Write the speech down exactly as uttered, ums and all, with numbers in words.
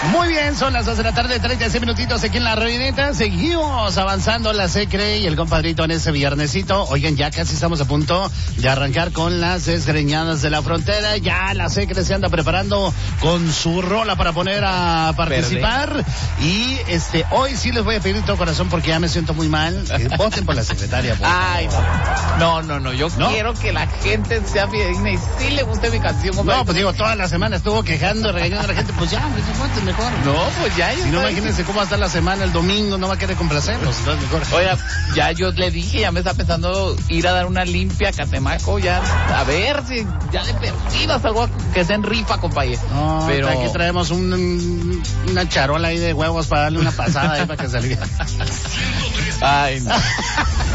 Muy bien, son las dos de la tarde, treinta y seis minutitos aquí en La Revineta. Seguimos avanzando la Secre y el compadrito en ese viernesito. Oigan, ya casi estamos a punto de arrancar con las desgreñadas de la frontera. Ya la Secre se anda preparando con su rola para poner a participar. Verde. Y este hoy sí les voy a pedir de todo corazón porque ya me siento muy mal. Eh, voten por la secretaria. Por Ay, no. No, no, no. Yo ¿No? quiero que la gente sea fidedigna y sí le guste mi canción. Compadre. No, pues digo, toda la semana estuvo quejando, regañando a la gente. Pues ya, pues voten mejor. No, pues ya. Si no, imagínense cómo va a estar la semana, el domingo, no va a querer complacerlos. Entonces mejor. Oiga, ya yo le dije, ya me está pensando ir a dar una limpia a Catemaco, ya, a ver si ya le percibas algo que sea en rifa, compañero. No, pero aquí traemos un, una charola ahí de huevos para darle una pasada ahí para que salga. Ay, no.